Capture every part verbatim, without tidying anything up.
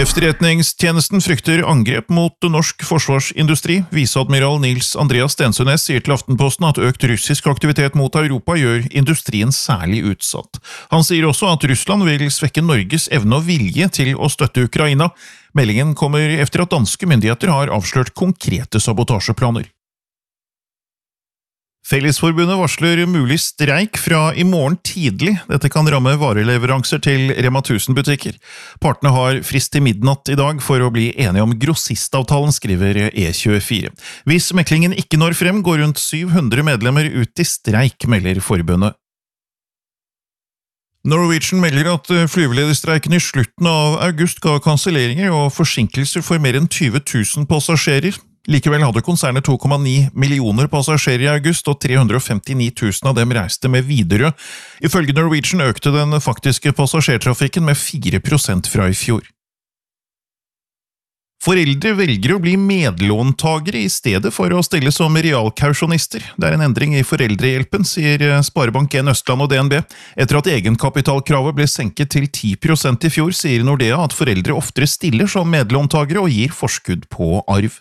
Efterretningstjenesten frykter angrep mot norsk forsvarsindustri. Viseadmiral Nils Andreas Stensønes sier til Aftenposten at økt russisk aktivitet mot Europa gjør industrien særlig utsatt. Han sier også at Russland vil svekke Norges evne og vilje til å støtte Ukraina. Meldingen kommer etter at danske myndigheter har avslørt konkrete sabotasjeplaner. Fellesforbundet varsler mulig streik fra i morgen tidlig. Dette kan ramme vareleveranser til Rema tusen-butikker. Partene har frist til midnatt i dag for å bli enige om grossistavtalen, skriver E tjuefire. Hvis meklingen ikke når frem, går rundt syv hundre medlemmer ut i streik, melder forbundet. Norwegian melder at flyvelederstreiken i slutten av august ga kanselleringer og forsinkelser for mer enn tyve tusen passasjerer. Likevel hadde konsernet to komma ni millioner passasjerer i august, og tre hundre og femtini tusen av dem reiste med Widerøe. Ifølge Norwegian økte den faktiske passasjertrafikken med fire prosent fra i fjor. Foreldre velger å bli medlåntagere i stedet for å stille som realkausjonister. Det er en endring i foreldrehjelpen, sier Sparebank en Østland og D N B. Etter at egenkapitalkravet ble senket til ti prosent i fjor, sier Nordea at foreldre oftere stiller som medlåntagere og gir forskudd på arv.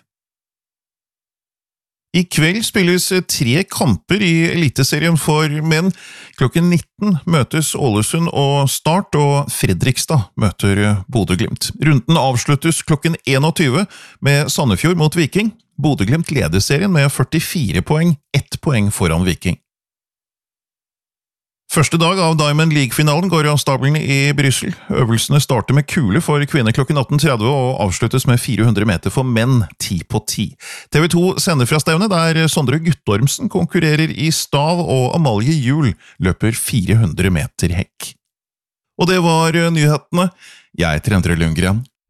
I kveld spilles tre kamper i Eliteserien for menn. Klokken nitten møtes Ålesund og Start, og Fredrikstad møter Bodø/Glimt. Runden avsluttes klokken tjueen med Sandefjord mot Viking. Bodø/Glimt leder serien med førtifire poeng, ett poeng foran Viking. Første dag av Diamond League-finalen går av stablene i Bryssel. Øvelsene starter med kule for kvinner klokken atten tretti og avsluttes med fire hundre meter for menn ti på ti. T V to sender fra stevnet der Sondre Guttormsen konkurrerer i stav og Amalie Juel løper fire hundre meter hekk. Og det var nyhetene. Jeg heter Endre Lundgren.